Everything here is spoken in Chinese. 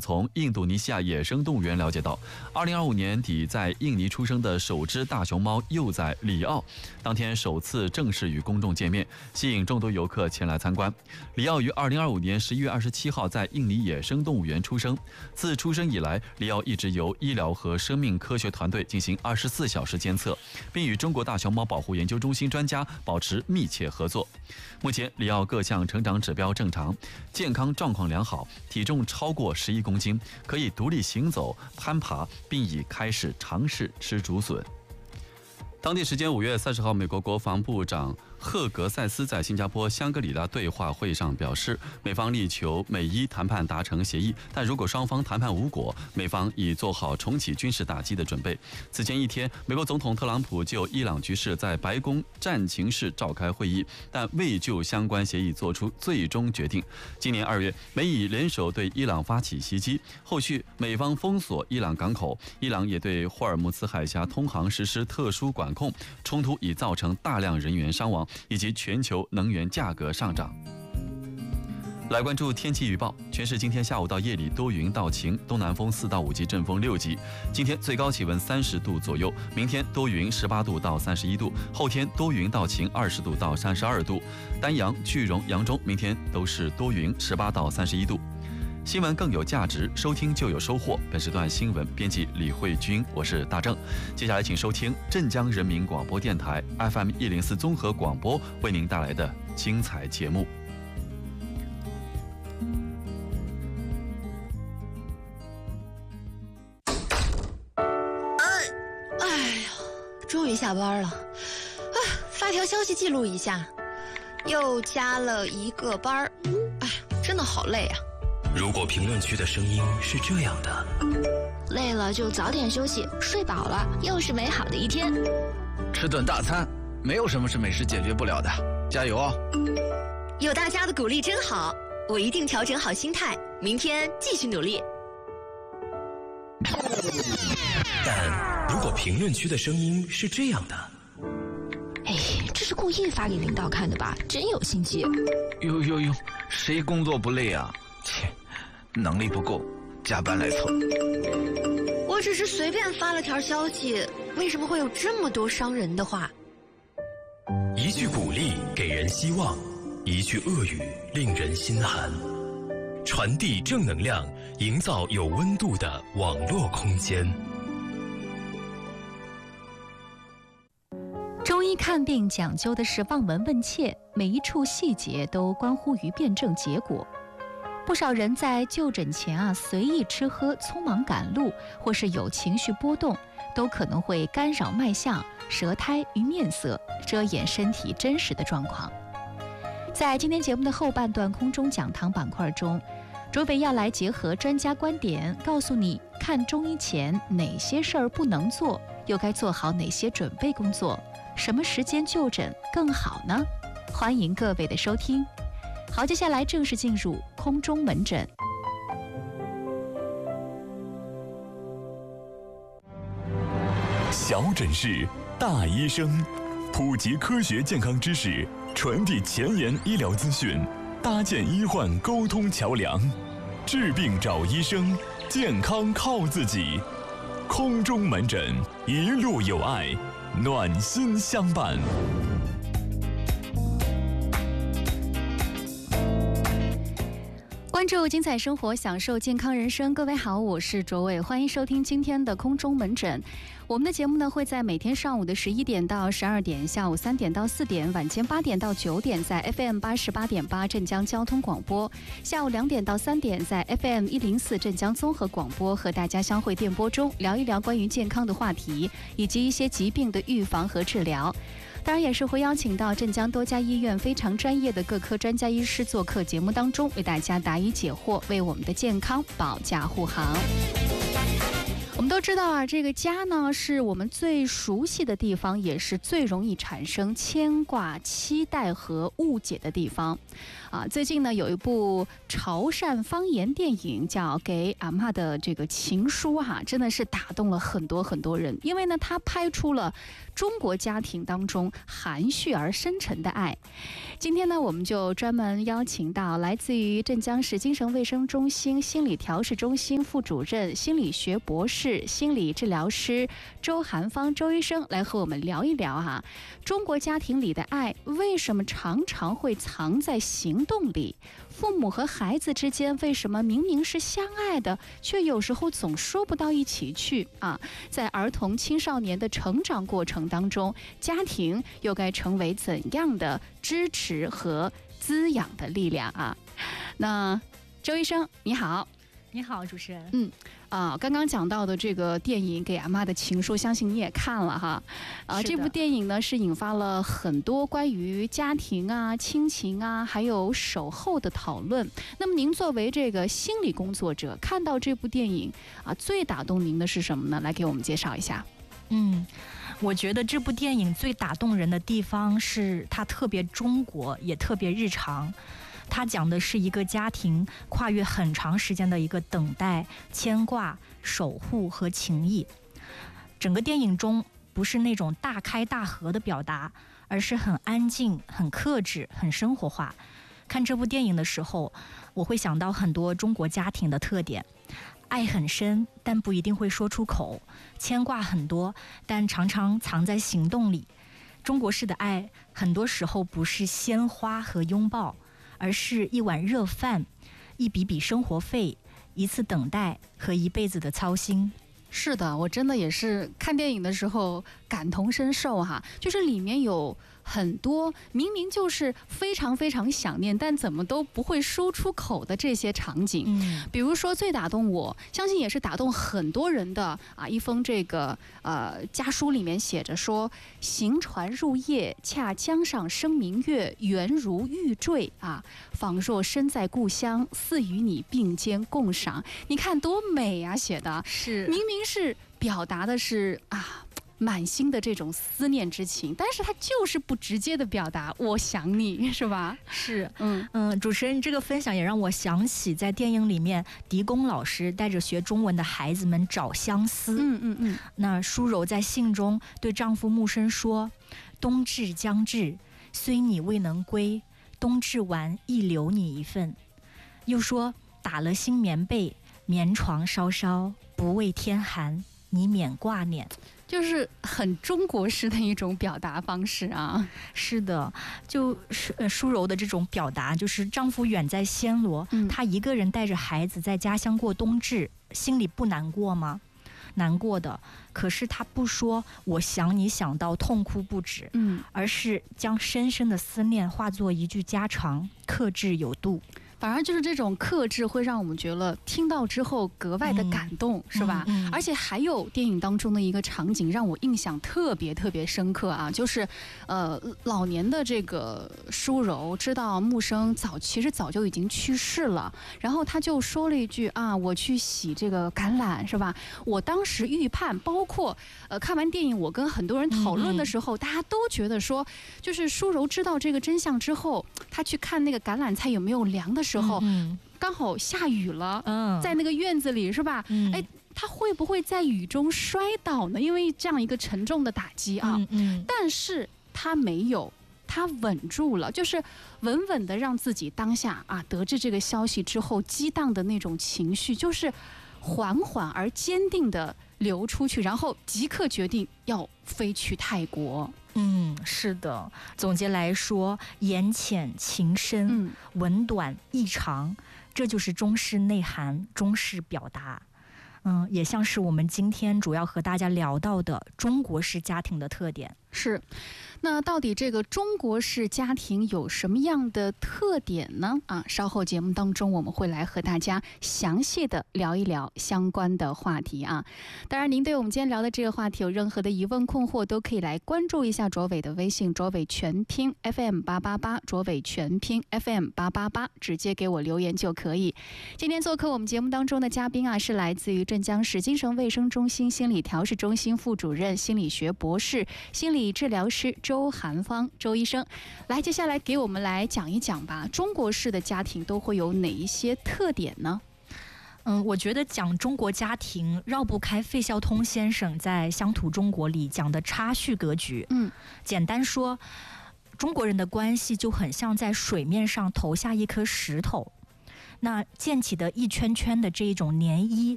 从印度尼西亚野生动物园了解到，2025年底在印尼出生的首只大熊猫幼崽里奥，当天首次正式与公众见面，吸引众多游客前来参观。里奥于2025年11月27号在印尼野生动物园出生。自出生以来，里奥一直由医疗和生命科学团队进行24小时监测，并与中国大熊猫保护研究中心专家保持密切合作。目前，里奥各项成长指标正常，健康状况良好，体重超过11公斤，可以独立行走、攀爬，并已开始尝试吃竹笋。当地时间5月30号，美国国防部长赫格塞斯在新加坡香格里拉对话会议上表示，美方力求美伊谈判达成协议，但如果双方谈判无果，美方已做好重启军事打击的准备。此前一天，美国总统特朗普就伊朗局势在白宫战情室召开会议，但未就相关协议做出最终决定。今年2月，美以联手对伊朗发起袭击，后续美方封锁伊朗港口，伊朗也对霍尔木兹海峡通航实施特殊管控，冲突已造成大量人员伤亡，以及全球能源价格上涨。来关注天气预报，全市今天下午到夜里多云到晴，东南风4到5级，阵风6级。今天最高气温30度左右，明天多云18度到31度，后天多云到晴20度到32度。丹阳、句容、扬中明天都是多云18到31度。新闻更有价值，收听就有收获。本时段新闻编辑李慧君，我是大正。接下来请收听镇江人民广播电台 FM 104综合广播为您带来的精彩节目。 终于下班了，发条消息记录一下，又加了一个班，真的好累啊。 如果评论区的声音是这样的， 累了就早点休息，睡饱了又是美好的一天。 吃顿大餐，没有什么是美食解决不了的，加油哦！ 有大家的鼓励真好，我一定调整好心态，明天继续努力。 但如果评论区的声音是这样的， 这是故意发给领导看的吧？真有心机。 哟，谁工作不累啊？切，能力不够，加班来凑。 我只是随便发了条消息，为什么会有这么多伤人的话？ 一句鼓励给人希望，一句恶语令人心寒。传递正能量，营造有温度的网络空间。 中医看病讲究的是望闻问切，每一处细节都关乎于辩证结果。不少人在就诊前随意吃喝、匆忙赶路，或是有情绪波动，都可能会干扰脉象、舌苔与面色，遮掩身体真实的状况。在今天节目的后半段空中讲堂板块中，卓伟要来结合专家观点，告诉你看中医前哪些事儿不能做，又该做好哪些准备工作，什么时间就诊更好呢？欢迎各位的收听。好，接下来正式进入空中门诊。 小诊室，大医生，普及科学健康知识，传递前沿医疗资讯，搭建医患沟通桥梁。治病找医生，健康靠自己。空中门诊，一路有爱，暖心相伴。 关注精彩生活，享受健康人生。各位好，我是卓伟，欢迎收听今天的空中门诊。我们的节目呢会在每天上午的11点到12点，下午3点到4点，晚间8点到9点在 FM 88.8镇江交通广播，下午2点到3点在 FM 104镇江综合广播，和大家相会电波中聊一聊关于健康的话题，以及一些疾病的预防和治疗。当然也是会邀请到镇江多家医院非常专业的各科专家医师做客节目当中，为大家答疑解惑，为我们的健康保驾护航。 我们都知道啊，这个家呢是我们最熟悉的地方，也是最容易产生牵挂、期待和误解的地方。最近呢有一部潮汕方言电影叫《给阿嬷的这个情书》真的是打动了很多很多人，因为呢它拍出了中国家庭当中含蓄而深沉的爱。今天呢我们就专门邀请到来自于镇江市精神卫生中心心理调试中心副主任、心理学博士、心理治疗师周涵芳周医生来和我们聊一聊中国家庭里的爱为什么常常会藏在行动里，父母和孩子之间为什么明明是相爱的，却有时候总说不到一起去在儿童青少年的成长过程当中，家庭又该成为怎样的支持和滋养的力量那周医生你好。 你好，主持人。 刚刚讲到的这个电影《给阿嬷的情书》，相信你也看了这部电影呢是引发了很多关于家庭亲情还有守候的讨论。那么您作为这个心理工作者，看到这部电影最打动您的是什么呢？来给我们介绍一下。 我觉得这部电影最打动人的地方是它特别中国，也特别日常。它讲的是一个家庭跨越很长时间的一个等待、牵挂、守护和情谊。整个电影中不是那种大开大合的表达，而是很安静、很克制、很生活化。看这部电影的时候，我会想到很多中国家庭的特点：爱很深，但不一定会说出口；牵挂很多，但常常藏在行动里。中国式的爱，很多时候不是鲜花和拥抱，而是一碗热饭，一笔笔生活费，一次等待和一辈子的操心。 是的，我真的也是看电影的时候感同身受就是里面有很多明明就是非常非常想念，但怎么都不会说出口的这些场景。比如说最打动我，相信也是打动很多人的一封这个家书里面写着说：行船入夜，恰江上生明月，圆如玉坠仿若身在故乡，似与你并肩共赏。你看多美写的是明明是表达的是满心的这种思念之情，但是他就是不直接的表达我想你，是吧？ 是，主持人这个分享也让我想起在电影里面狄公老师带着学中文的孩子们找相思。那舒柔在信中对丈夫木生说：冬至将至，虽你未能归，冬至完亦留你一份。又说打了新棉被，棉床稍稍，不畏天寒，你免挂念。 就是很中国式的一种表达方式是的，就是舒柔的这种表达，就是丈夫远在暹罗，她一个人带着孩子在家乡过冬至，心里不难过吗？难过的，可是她不说我想你想到痛哭不止，而是将深深的思念化作一句家常，克制有度。 反而就是这种克制会让我们觉得听到之后格外的感动，是吧？而且还有电影当中的一个场景让我印象特别特别深刻就是老年的这个舒柔知道木生其实早就已经去世了，然后他就说了一句我去洗这个橄榄，是吧？我当时预判，包括看完电影我跟很多人讨论的时候，大家都觉得说，就是舒柔知道这个真相之后，他去看那个橄榄菜有没有凉的时候，刚好下雨了，在那个院子里，是吧？他会不会在雨中摔倒呢？因为这样一个沉重的打击但是他没有，他稳住了，就是稳稳的让自己当下得知这个消息之后激荡的那种情绪，就是缓缓而坚定的流出去，然后即刻决定要飞去泰国。 是的，总结来说，言浅情深，文短意长，这就是中式内涵，中式表达。也像是我们今天主要和大家聊到的中国式家庭的特点。 是。那到底这个中国式家庭有什么样的特点呢？稍后节目当中我们会来和大家详细的聊一聊相关的话题啊。当然，您对我们今天聊的这个话题有任何的疑问困惑，都可以来关注一下卓伟的微信，卓伟全拼 FM888，卓伟全拼 FM888，直接给我留言就可以。今天做客我们节目当中的嘉宾是来自于镇江市精神卫生中心心理调试中心副主任、心理学博士、心理治疗师周涵芳周医生。来，接下来给我们来讲一讲吧，中国式的家庭都会有哪一些特点呢？ 我觉得讲中国家庭绕不开费孝通先生在《乡土中国》里讲的差序格局。简单说，中国人的关系就很像在水面上投下一颗石头，那溅起的一圈圈的这一种涟漪，